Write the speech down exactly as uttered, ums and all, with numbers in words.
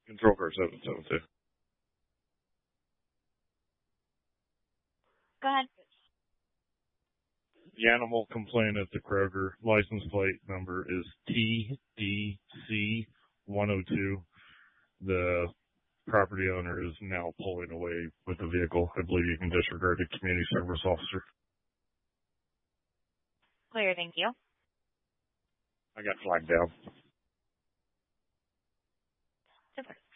Control car seven seven two. Go ahead. The animal complained at the Kroger. License plate number is T D C one oh two. The property owner is now pulling away with the vehicle. I believe you can disregard the community service officer. Clear, thank you. I got flagged down. Super.